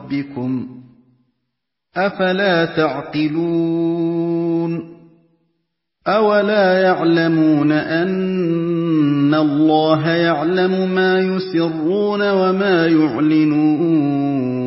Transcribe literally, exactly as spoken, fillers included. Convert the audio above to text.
رَبِّكُمْ ۚ أَفَلَا تَعْقِلُونَ أَوَلَا يَعْلَمُونَ أَنَّ اللَّهَ يَعْلَمُ مَا يُسِرُّونَ وَمَا يُعْلِنُونَ